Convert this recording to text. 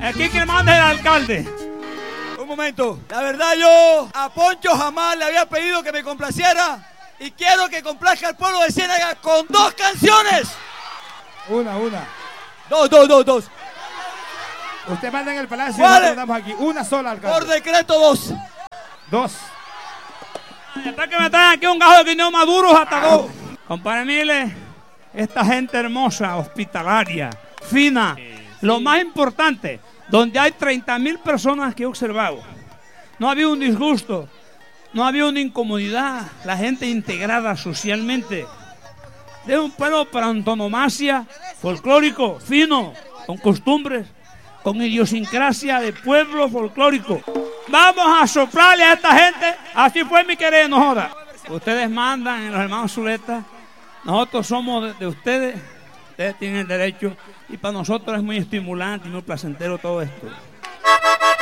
Aquí que manda el alcalde. Un momento. La verdad yo a Poncho jamás le había pedido que me complaciera y quiero que complazca al pueblo de Ciénaga con 2 canciones. Una. Dos. Usted manda en el palacio y ¿Cuál? nosotros damos aquí. Una sola, alcalde. Por decreto 2. 2. Hasta que me traen aquí un gajo de guineo maduros hasta 2. Compadre Mile, esta gente hermosa, hospitalaria, fina, lo más importante, donde hay 30.000 personas que he observado. No había un disgusto, no había una incomodidad, la gente integrada socialmente. Es un pueblo para antonomasia, folclórico, fino, con costumbres, con idiosincrasia de pueblo folclórico. Vamos a soplarle a esta gente, así fue mi querer, no joda. Ustedes mandan en los hermanos Zuleta, nosotros somos de ustedes tienen el derecho y para nosotros es muy estimulante y muy placentero todo esto.